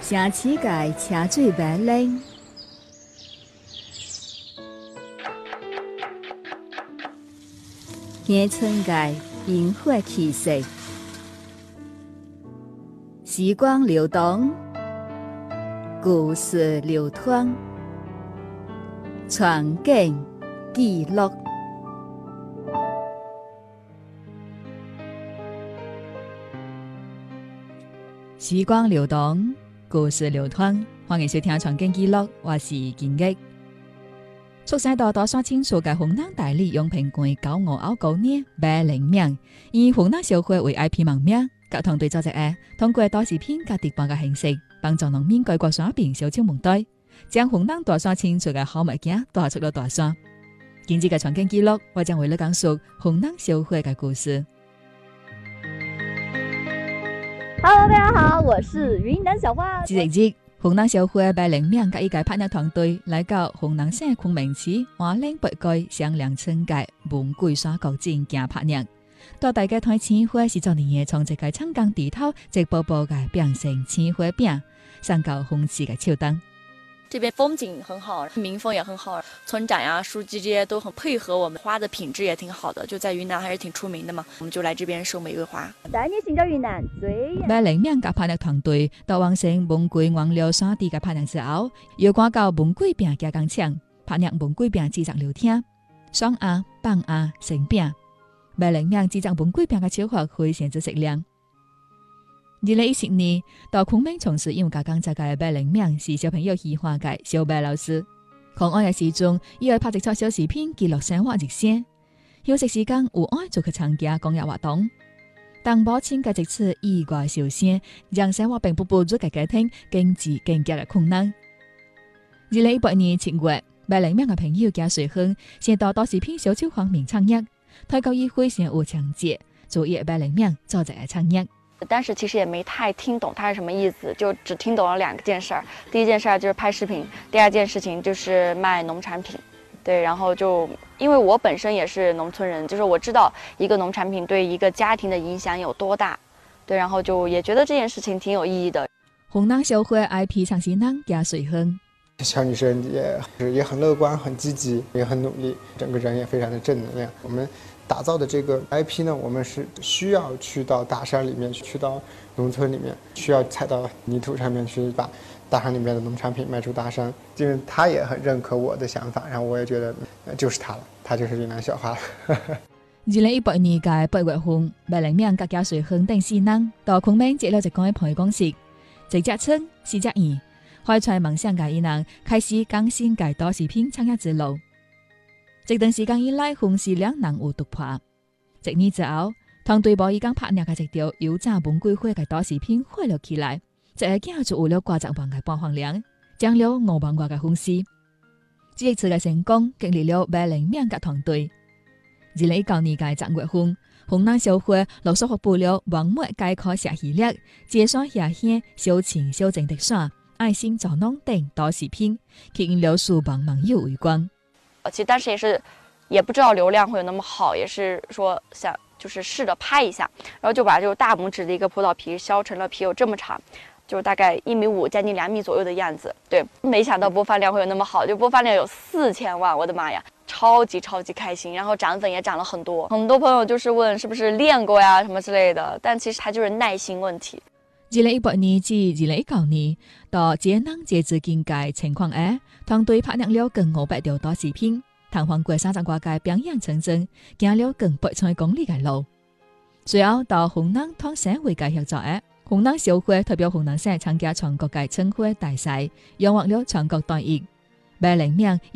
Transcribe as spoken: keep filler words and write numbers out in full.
城市界车水马龙，乡村界烟火气息，时光流动，故事流淌，传景记录。时光流动，故事流淌，欢迎收聽《傳景記錄》，我是金益。出生到大山清楚嘅湖南大理永平縣九五凹九年白靈名，以湖南社會為 I P 盟名，及團隊組織嘅通過多視片及直播嘅形式，幫助農民改過山變小超門隊，將湖南大山清楚嘅好物件帶出咗大山。今次嘅《傳景記錄》，我將為你講述湖南社會嘅故事。 Hello， 大家好，我是雲南小花。 這一日，湖南社會白靈名及一個拍攝團隊來到湖南省昆明市華嶺北街上梁村街文貴山國境行拍攝。到大家睇青花是做年嘅從這個長江地頭直播播嘅變成青花餅，上到紅旗嘅秋燈。 這邊風景很好，民風也很好，村長呀、書記這些都很配合我們，花的品質也挺好的，就在雲南還是挺出名的嘛，我們就來這邊收玫瑰花。帶你尋找雲南最白靈名嘅拍攝團隊到完成文貴黃柳山地嘅拍攝之後，又趕到文貴餅加工廠拍攝文貴餅製作流程，雙鴨、棒鴨、成餅。白靈名製作文貴餅嘅超學非常之適量。二零一七年到昆明從事音樂加工作嘅白靈名是小朋友喜歡嘅小白老師。狂愛嘅時鐘，伊會拍製作小視片記錄生活熱線。休息時間有愛就去參加公益活動。當母親嘅這次意外受傷，讓生活並不補助嘅家庭經濟更加嘅困難。二零一八年七月，白靈名嘅朋友加水亨先到多視片小超方面參與，推告議會先有強節，做嘢白靈名做在參與。 但是其實也沒太聽懂它是什麼意思，就只聽懂了兩件事兒。第一件事兒就是拍視頻，第二件事情就是賣農產品。對，然後就因為我本身也是農村人，就是我知道一個農產品對一個家庭的影響有多大。對，然後就也覺得這件事情挺有意義的。 湖南社會 I P 創始人加水亨， 小女生也也很樂觀、很積極、也很努力，整個人也非常的正能量。我們打造的這個 I P 呢，我們是需要去到大山裡面，去到農村裡面，需要踩到泥土上面去，把大山裡面的農產品賣出大山。因為他也很認可我的想法，然後我也覺得就是他了，他就是雲南小花。 二零一八年嘅八月份，白靈名及加水亨等四人到昆明接了一個培公司，一隻村四隻園，開出夢想嘅一人開始更新嘅多視片產業之路。這段時間以來，紅是兩人有突破。一年之後，團隊把已經拍攝嘅一條油炸文貴花嘅多視片開了起來，這個鏡就有了掛十萬嘅播放量，漲了五萬個嘅粉絲。這一次嘅成功激勵了白靈名嘅團隊。二零一九年嘅十月份，湖南社會陸續發布了網墨概括寫系列、介紹下鄉小情小靜的山、愛心造農等多視片，吸引了數萬網友圍觀。 其實當時也是，也不知道流量會有那麼好，也是說想就是試着拍一下，然後就把就大拇指的一個葡萄皮削成了皮有這麼長，就大概一米五，將近兩米左右的樣子。對，沒想到播放量會有那麼好，就播放量有四千萬，我的媽呀，超級超級開心。然後漲粉也漲了很多，很多朋友就是問是不是練過呀什麼之類的，但其實它就是耐心問題。 二零一八年至二零一九年，到節能節制經濟情況下，團隊拍攝了近五百條多視片，探訪過三十多個邊遠村鎮，行了近八千公里嘅路。隨後到湖南同省會嘅合作下，湖南社會代表湖南省參加全國嘅春花大賽，贏獲了全國第一。白靈名